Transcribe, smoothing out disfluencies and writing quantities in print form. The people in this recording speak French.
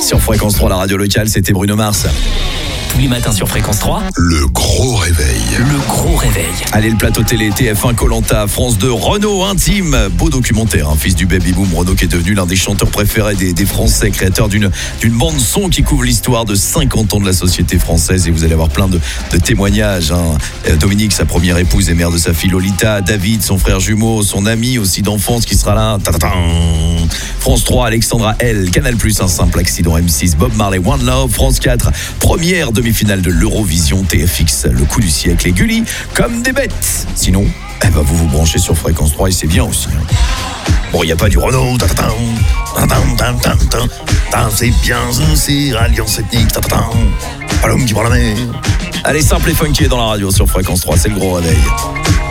Sur Fréquence 3, la radio locale, c'était Bruno Mars. Tous les matins sur Fréquence 3. Le gros réveil. Le gros réveil. Allez, le plateau télé, TF1, Koh-Lanta, France 2, Renaud Intime. Beau documentaire, fils du baby-boom. Renaud qui est devenu l'un des chanteurs préférés des Français, créateur d'une bande-son qui couvre l'histoire de 50 ans de la société française. Et vous allez avoir plein de témoignages. Dominique, sa première épouse et mère de sa fille Lolita. David, son frère jumeau, son ami aussi d'enfance qui sera là. France 3, Alexandra L. Canal+, un simple accident. M6, Bob Marley, One Love. France 4, première demi-finale de l'Eurovision. TFX, le coup du siècle. Et Gulli, comme des bêtes. Sinon, vous vous branchez sur Fréquence 3 et c'est bien aussi. Bon, il n'y a pas du Renault. C'est bien, c'est Alliance ethnique. Pas l'homme qui prend la mer. Allez, simple et funky dans la radio sur Fréquence 3, c'est le gros réveil.